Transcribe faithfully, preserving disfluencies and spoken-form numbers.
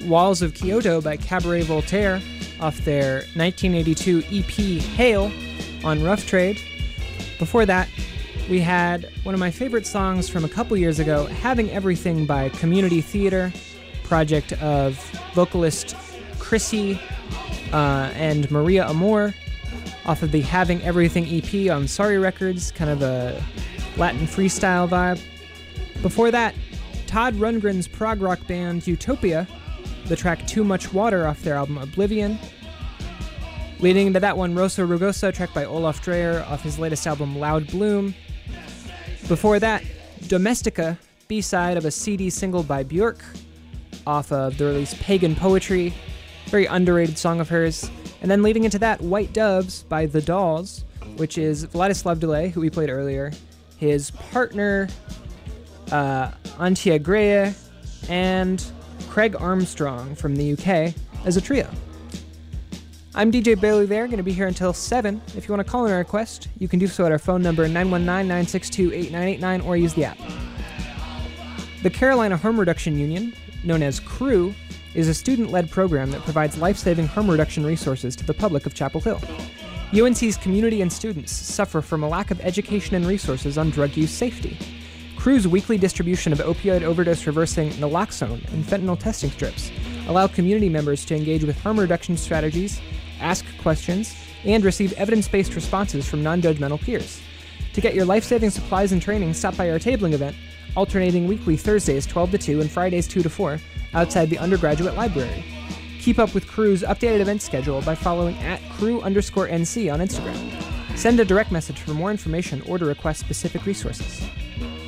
Walls of Kyoto by Cabaret Voltaire off their nineteen eighty-two E P Hail on Rough Trade. Before that, we had one of my favorite songs from a couple years ago, Having Everything by Community Theater, project of vocalist Chrissy uh, and Maria Amor, off of the Having Everything E P on Sorry Records, kind of a Latin freestyle vibe. Before that, Todd Rundgren's prog rock band Utopia, the track Too Much Water off their album Oblivion. Leading into that one, Rosa Rugosa, track by Olaf Dreyer off his latest album Loud Bloom. Before that, Domestica, B-side of a C D single by Björk off of the release Pagan Poetry, very underrated song of hers. And then leading into that, White Doves by The Dolls, which is Vladislav Delay, who we played earlier, his partner uh, Antje Greje, and Craig Armstrong from the U K as a trio. I'm D J Bailey there, going to be here until seven. If you want to call in a request, you can do so at our phone number nine one nine, nine six two, eight nine eight nine or use the app. The Carolina Harm Reduction Union, known as CREW, is a student-led program that provides life-saving harm reduction resources to the public of Chapel Hill. U N C's community and students suffer from a lack of education and resources on drug use safety. CREW's weekly distribution of opioid overdose reversing naloxone and fentanyl testing strips allow community members to engage with harm reduction strategies, ask questions, and receive evidence-based responses from non-judgmental peers. To get your life-saving supplies and training, stop by our tabling event, alternating weekly Thursdays twelve to two and Fridays two to four, outside the undergraduate library. Keep up with CREW's updated event schedule by following at crew underscore NC on Instagram. Send a direct message for more information or to request specific resources.